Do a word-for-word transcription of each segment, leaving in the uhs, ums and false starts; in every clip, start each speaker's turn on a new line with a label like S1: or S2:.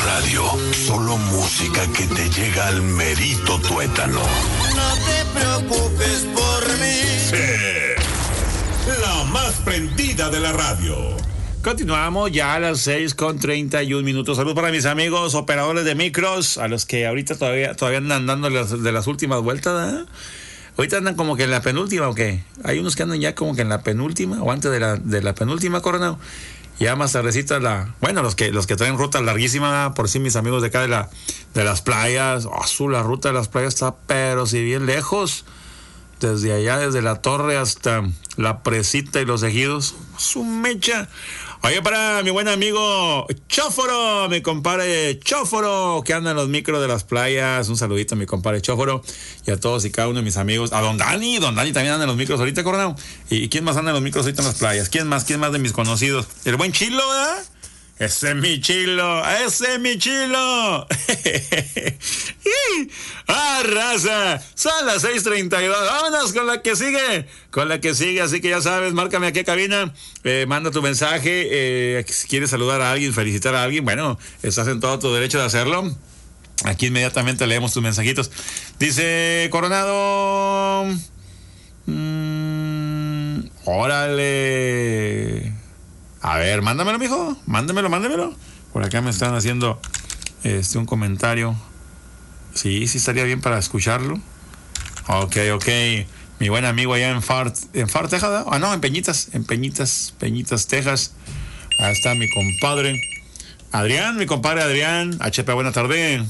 S1: Radio. Solo música que te llega al merito tuétano.
S2: No te preocupes por mí.
S1: Sí. La más prendida de la radio.
S3: Continuamos ya a las seis con treinta y un minutos. Saludos para mis amigos operadores de micros, a los que ahorita todavía todavía andan dando las, de las últimas vueltas, ¿eh? Ahorita andan como que en la penúltima, ¿o qué? Hay unos que andan ya como que en la penúltima, o antes de la, de la penúltima, Coronado. Ya más tardecita la... Bueno, los que los que traen ruta larguísima, por sí mis amigos de acá de la de las playas. Oh, su, la ruta de las playas está, pero si bien lejos. Desde allá, desde la torre hasta la Presita y los Ejidos. Su mecha. Oye, para mi buen amigo Chóforo, mi compadre Chóforo, que anda en los micros de las playas. Un saludito a mi compadre Chóforo y a todos y cada uno de mis amigos. A Don Dani, Don Dani también anda en los micros ahorita, Coronado. ¿Y quién más anda en los micros ahorita en las playas? ¿Quién más? ¿Quién más de mis conocidos? El buen Chilo, ¿verdad? Ese es mi Chilo, ese es mi Chilo. ¡Ah, raza! Son las seis treinta y dos. Vámonos con la que sigue. Con la que sigue, así que ya sabes, márcame aquí a cabina. Eh, manda tu mensaje. Eh, si quieres saludar a alguien, felicitar a alguien, bueno, estás en todo tu derecho de hacerlo. Aquí inmediatamente leemos tus mensajitos. Dice Coronado. Mmm, órale. A ver, mándamelo, mijo. Mándamelo, mándamelo. Por acá me están haciendo este un comentario. Sí, sí estaría bien para escucharlo. Ok, ok. Mi buen amigo allá en Far, en Far, Texas, ¿no? Ah, no, en Peñitas, en Peñitas, Peñitas, Texas. Ahí está mi compadre Adrián, mi compadre Adrián. H P, buena tarde.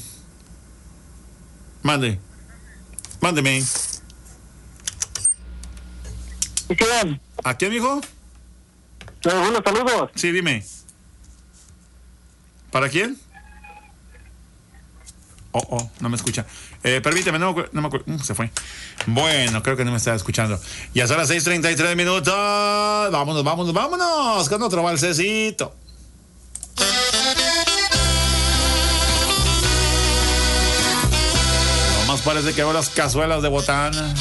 S3: Mande. Mándeme.
S4: ¿Qué?
S3: ¿A quién, mijo?
S4: Eh, buenos saludos.
S3: Sí, dime. ¿Para quién? Oh, oh, no me escucha. Eh, permíteme, no, no me acuerdo. Uh, se fue. Bueno, creo que no me estaba escuchando. Ya son las seis treinta y tres minutos. Vámonos, vámonos, vámonos. Con otro balsecito. Nomás parece que veo las cazuelas de botana.